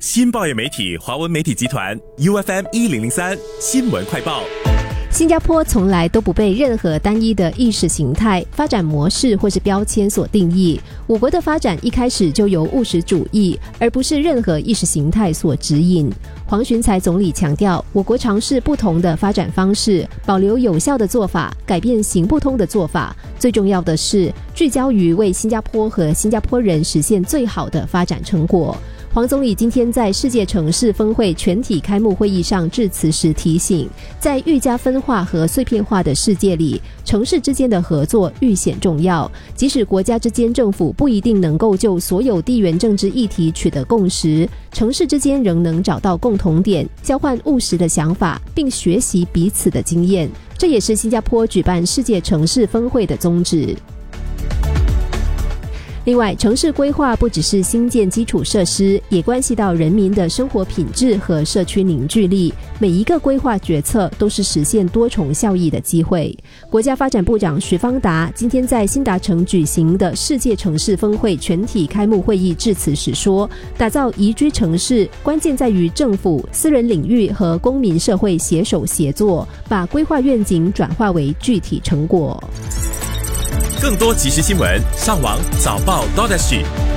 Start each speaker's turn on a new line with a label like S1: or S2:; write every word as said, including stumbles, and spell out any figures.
S1: 新报业媒体华文媒体集团 U F M 一零零三新闻快报。
S2: 新加坡从来都不被任何单一的意识形态、发展模式或是标签所定义。我国的发展一开始就由务实主义，而不是任何意识形态所指引。黄循财总理强调，我国尝试不同的发展方式，保留有效的做法，改变行不通的做法。最重要的是，聚焦于为新加坡和新加坡人实现最好的发展成果。黄总理今天在世界城市峰会全体开幕会议上致辞时提醒，在愈加分化和碎片化的世界里，城市之间的合作愈显重要。即使国家之间政府不一定能够就所有地缘政治议题取得共识，城市之间仍能找到共同点，交换务实的想法，并学习彼此的经验。这也是新加坡举办世界城市峰会的宗旨。另外，城市规划不只是新建基础设施，也关系到人民的生活品质和社区凝聚力。每一个规划决策都是实现多重效益的机会。国家发展部长徐方达今天在新达城举行的世界城市峰会全体开幕会议致辞时说，打造宜居城市，关键在于政府、私人领域和公民社会携手协作，把规划愿景转化为具体成果。
S1: 更多即时新闻，上网早报 .dot s g。